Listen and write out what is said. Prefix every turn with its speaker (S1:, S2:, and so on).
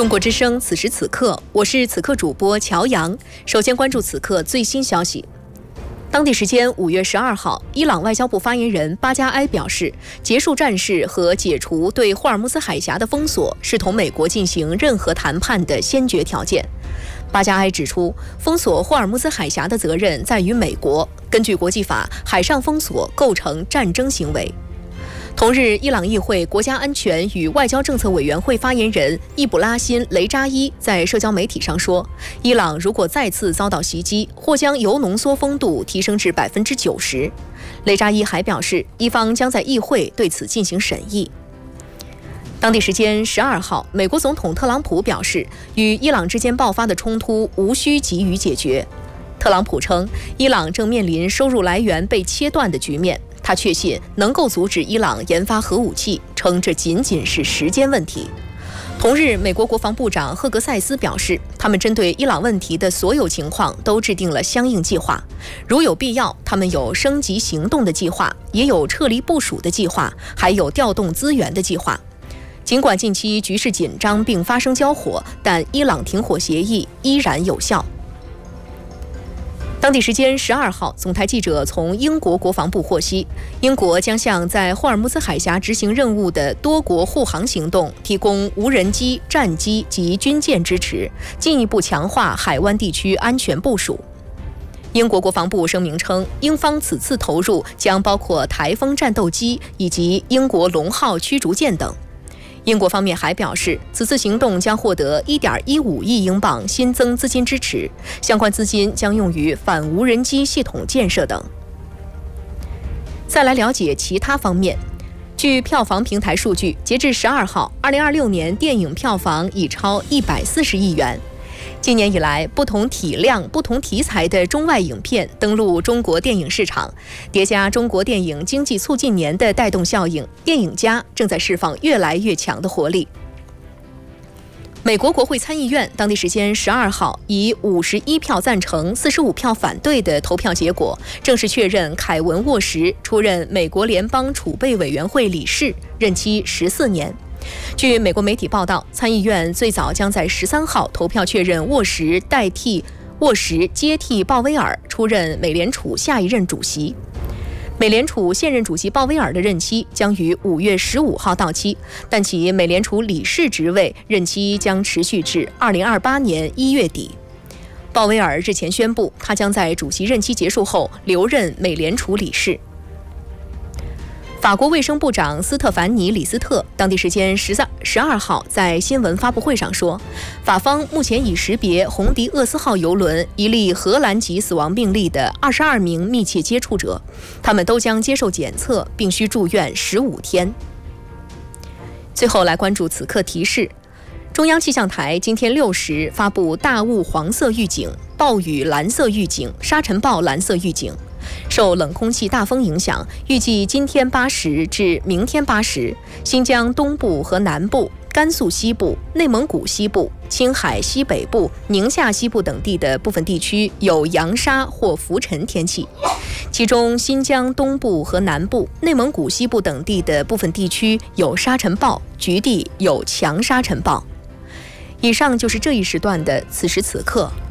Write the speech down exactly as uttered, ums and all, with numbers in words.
S1: 中国之声，此时此刻，我是此刻主播乔阳。首先关注此刻最新消息。当地时间五月十二号，伊朗外交部发言人巴加埃表示，结束战事和解除对霍尔木兹海峡的封锁是同美国进行任何谈判的先决条件。巴加埃指出，封锁霍尔木兹海峡的责任在于美国。根据国际法，海上封锁构成战争行为。同日，伊朗议会国家安全与外交政策委员会发言人易卜拉欣·雷扎伊在社交媒体上说，伊朗如果再次遭到袭击，或将铀浓缩风度提升至百分之九十。雷扎伊还表示，伊方将在议会对此进行审议。当地时间十二号，美国总统特朗普表示，与伊朗之间爆发的冲突无需急于解决。特朗普称，伊朗正面临收入来源被切断的局面。他确信能够阻止伊朗研发核武器，称这仅仅是时间问题。同日，美国国防部长赫格塞斯表示，他们针对伊朗问题的所有情况都制定了相应计划，如有必要，他们有升级行动的计划，也有撤离部署的计划，还有调动资源的计划。尽管近期局势紧张并发生交火，但伊朗停火协议依然有效。当地时间十二号，总台记者从英国国防部获悉，英国将向在霍尔木兹海峡执行任务的多国护航行动提供无人机、战机及军舰支持，进一步强化海湾地区安全部署。英国国防部声明称，英方此次投入将包括台风战斗机以及英国龙号驱逐舰等。英国方面还表示，此次行动将获得 一点一五亿英镑新增资金支持，相关资金将用于反无人机系统建设等。再来了解其他方面。据票房平台数据，截至十二号，二零二六年电影票房已超一百四十亿元。今年以来，不同体量、不同题材的中外影片登陆中国电影市场，叠加中国电影经济促进年的带动效应，电影家正在释放越来越强的活力。美国国会参议院当地时间十二号以五十一票赞成、四十五票反对的投票结果，正式确认凯文·沃什出任美国联邦储备委员会理事，任期十四年。据美国媒体报道，参议院最早将在十三号投票确认沃什代替沃什接替鲍威尔出任美联储下一任主席。美联储现任主席鲍威尔的任期将于五月十五号到期，但其美联储理事职位任期将持续至二零二八年一月底。鲍威尔日前宣布，他将在主席任期结束后留任美联储理事。法国卫生部长斯特凡尼·李斯特当地时间十二号在新闻发布会上说，法方目前已识别红迪厄斯号邮轮一例荷兰籍死亡病例的二十二名密切接触者，他们都将接受检测，并需住院十五天。最后来关注此刻提示。中央气象台今天六时发布大雾黄色预警、暴雨蓝色预警、沙尘暴蓝色预警。受冷空气大风影响，预计今天八时至明天八时，新疆东部和南部、甘肃西部、内蒙古西部、青海西北部、宁夏西部等地的部分地区有扬沙或浮尘天气，其中新疆东部和南部、内蒙古西部等地的部分地区有沙尘暴，局地有强沙尘暴。以上就是这一时段的此时此刻。